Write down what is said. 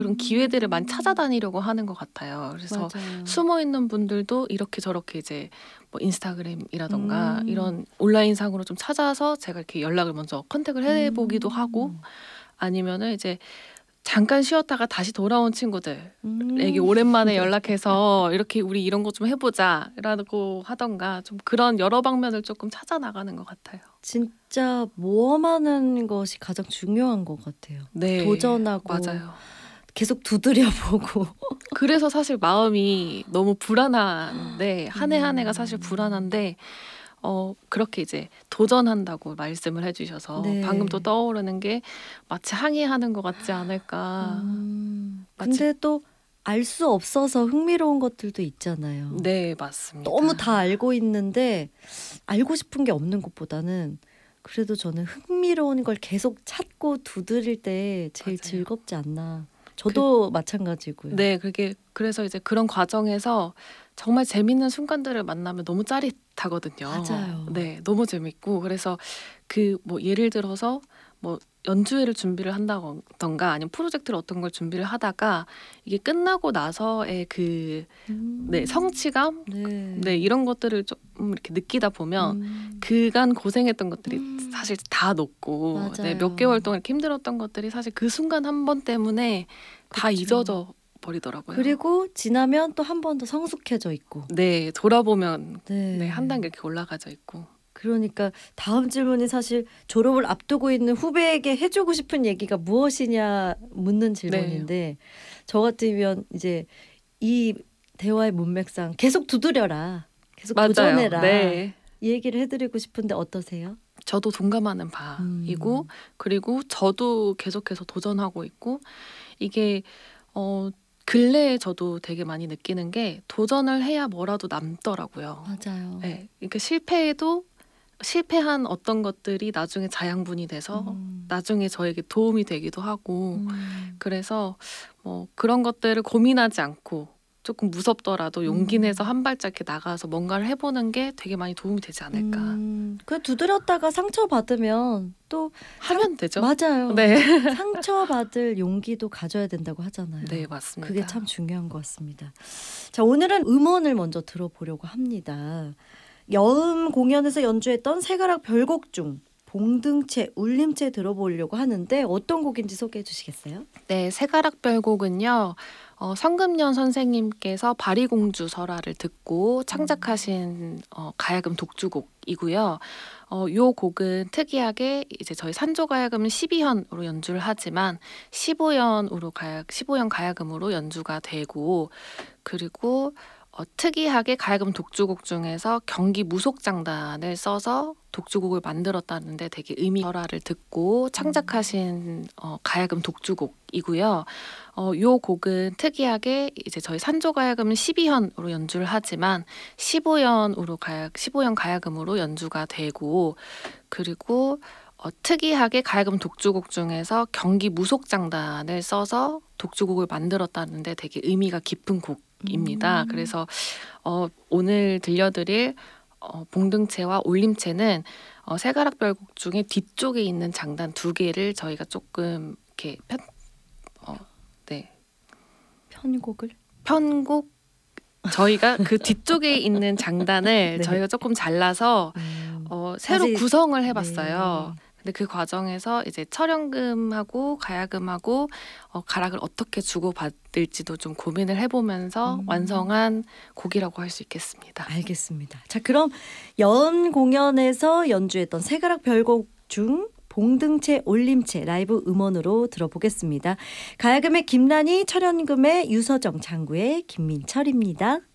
그런 기회들을 많이 찾아다니려고 하는 것 같아요. 그래서 맞아요. 숨어 있는 분들도 이렇게 저렇게 이제 뭐 인스타그램이라던가 음. 이런 온라인상으로 좀 찾아서 제가 이렇게 연락을 먼저 컨택을 해보기도 하고, 아니면은 이제 잠깐 쉬었다가 다시 돌아온 친구들에게 오랜만에 네. 연락해서 이렇게 우리 이런 거 좀 해보자라고 하던가, 좀 그런 여러 방면을 조금 찾아 나가는 것 같아요. 진짜 모험하는 것이 가장 중요한 것 같아요. 네, 도전하고 맞아요. 계속 두드려보고. 그래서 사실 마음이 너무 불안한데, 한 해 한 해가 사실 불안한데, 그렇게 이제 도전한다고 말씀을 해주셔서 네. 방금 또 떠오르는 게, 마치 항해하는 것 같지 않을까. 마치, 근데 또 알 수 없어서 흥미로운 것들도 있잖아요. 네, 맞습니다. 너무 다 알고 있는데 알고 싶은 게 없는 것보다는 그래도 저는 흥미로운 걸 계속 찾고 두드릴 때 제일 맞아요. 즐겁지 않나. 저도 마찬가지고요. 네, 그래서 이제 그런 과정에서 정말 재밌는 순간들을 만나면 너무 짜릿하거든요. 맞아요. 네, 너무 재밌고, 그래서 그 뭐 예를 들어서 뭐 연주회를 준비를 한다던가 아니면 프로젝트를 어떤 걸 준비를 하다가 이게 끝나고 나서의 그 네, 성취감, 네, 이런 것들을 좀 이렇게 느끼다 보면 그간 고생했던 것들이 사실 다 녹고, 네, 몇 맞아요. 개월 동안 이렇게 힘들었던 것들이 사실 그 순간 한 번 때문에 다 그쵸. 잊어져 버리더라고요. 그리고 지나면 또 한 번 더 성숙해져 있고. 네, 돌아보면 네. 네, 한 단계 이렇게 올라가져 있고. 그러니까 다음 질문이 사실 졸업을 앞두고 있는 후배에게 해주고 싶은 얘기가 무엇이냐 묻는 질문인데, 저 같으면 이제 이 대화의 문맥상 계속 두드려라, 계속 맞아요. 도전해라, 네. 이 얘기를 해드리고 싶은데 어떠세요? 저도 동감하는 바이고, 그리고 저도 계속해서 도전하고 있고, 이게 근래에 저도 되게 많이 느끼는 게, 도전을 해야 뭐라도 남더라고요. 맞아요. 네, 그러니까 실패한 어떤 것들이 나중에 자양분이 돼서 나중에 저에게 도움이 되기도 하고, 그래서 뭐 그런 것들을 고민하지 않고 조금 무섭더라도 용기 내서 한 발짝 이렇게 나가서 뭔가를 해보는 게 되게 많이 도움이 되지 않을까. 그 두드렸다가 상처 받으면 또 하면 되죠. 맞아요. 네. 상처 받을 용기도 가져야 된다고 하잖아요. 네, 맞습니다. 그게 참 중요한 것 같습니다. 자, 오늘은 음원을 먼저 들어보려고 합니다. 여음 공연에서 연주했던 새가락 별곡 중 봉등채, 울림채 들어보려고 하는데 어떤 곡인지 소개해 주시겠어요? 네, 새가락 별곡은요, 성금연 선생님께서 바리공주 설화를 듣고 창작하신 가야금 독주곡이고요. 요 곡은 특이하게 이제 저희 산조가야금은 12현으로 연주를 하지만 15현 가야금으로 연주가 되고, 그리고 특이하게 가야금 독주곡 중에서 경기 무속장단을 써서 독주곡을 만들었다는데 되게 설화를 듣고 창작하신 가야금 독주곡이고요. 요 곡은 특이하게 이제 저희 산조가야금은 12현으로 연주를 하지만 15현 가야금으로 연주가 되고, 그리고 특이하게 가야금 독주곡 중에서 경기 무속장단을 써서 독주곡을 만들었다는데 되게 의미가 깊은 곡입니다. 그래서 오늘 들려드릴 봉등채와 울림채는 새가락 별곡 중에 뒤쪽에 있는 장단 2개를 저희가 조금 이렇게 편곡, 저희가 그 뒤쪽에 있는 장단을 네. 저희가 조금 잘라서 새로 다시- 구성을 해봤어요. 근데 그 과정에서 이제 철연금하고 가야금하고 가락을 어떻게 주고받을지도 좀 고민을 해보면서 완성한 곡이라고 할 수 있겠습니다. 알겠습니다. 자, 그럼 여음 공연에서 연주했던 새가락 별곡 중 봉등채, 울림채 라이브 음원으로 들어보겠습니다. 가야금의 김란희, 철연금의 유서정, 장구의 김민철입니다.